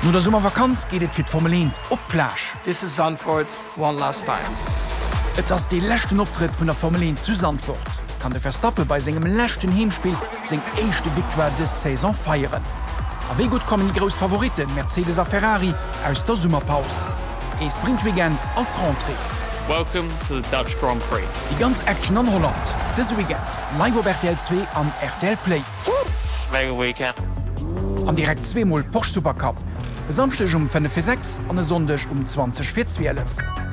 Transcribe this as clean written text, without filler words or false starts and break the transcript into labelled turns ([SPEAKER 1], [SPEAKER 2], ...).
[SPEAKER 1] No der Sommervakanz geht et fir d'Formel 1 op Plage.
[SPEAKER 2] This is Zandvoort one last time.
[SPEAKER 1] Et ass de lächten Optritt vun der Formel 1 zu Zandvoort. Kann de Verstappen bei segem lächten Heemspiel seg éischchte Victoire des Saison feieren. A wéi gut kommen die gros Favoriten Mercedes a Ferrari aus der Summerpaus. E Sprintweekend als Rentrée.
[SPEAKER 3] Welcome to the Dutch Grand Prix.
[SPEAKER 1] Die ganz Action an Holland. Dis Weekend live op RTL 2 an RTL Play.
[SPEAKER 3] Mega weekend.
[SPEAKER 1] An direkt 2mal Porsche Supercup. Samstech um 5:06 an e Sondech um 20:12.